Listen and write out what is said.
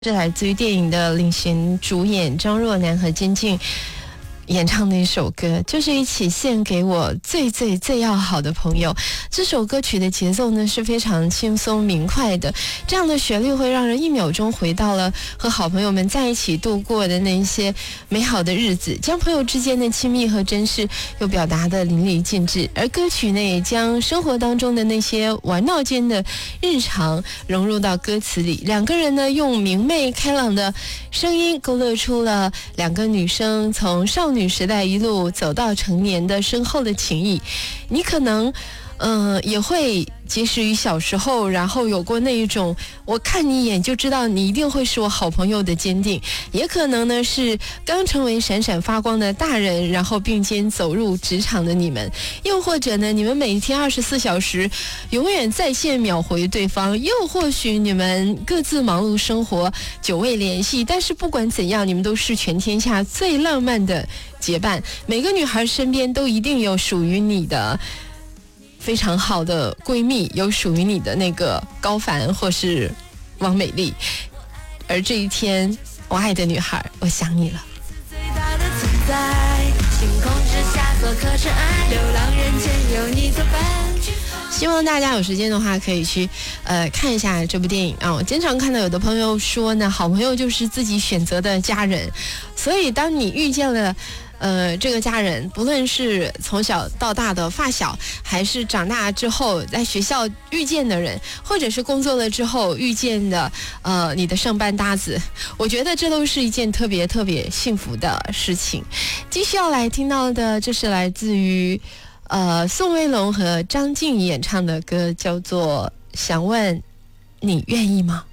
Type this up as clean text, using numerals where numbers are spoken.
是来自于电影的领衔主演张若楠和金靖演唱的一首歌，就是一起献给我最要好的朋友。这首歌曲的节奏呢是非常轻松明快的，这样的旋律会让人一秒钟回到了和好朋友们在一起度过的那些美好的日子，将朋友之间的亲密和珍视又表达得淋漓尽致。而歌曲呢也将生活当中的那些玩闹间的日常融入到歌词里，两个人呢用明媚开朗的声音勾勒出了两个女生从少女时代一路走到成年的深厚的情谊。你可能也会结识于小时候，然后有过那一种我看你一眼就知道你一定会是我好朋友的坚定，也可能呢是刚成为闪闪发光的大人，然后并肩走入职场的你们，又或者呢你们每天24小时永远在线秒回对方，又或许你们各自忙碌生活久未联系，但是不管怎样你们都是全天下最浪漫的结伴。每个女孩身边都一定有属于你的非常好的闺蜜，有属于你的那个高凡或是王美丽。而这一天，我爱的女孩，我想你了。 最大的存在，星空之下做颗尘埃，流浪人间有你作伴。 希望大家有时间的话可以去看一下这部电影啊。我经常看到有的朋友说呢，好朋友就是自己选择的家人，所以当你遇见了这个家人，不论是从小到大的发小，还是长大之后在学校遇见的人，或者是工作了之后遇见的你的上班搭子，我觉得这都是一件特别幸福的事情。继续要来听到的，这是来自于宋威龙和张敬演唱的歌，叫做《想问你愿意吗》。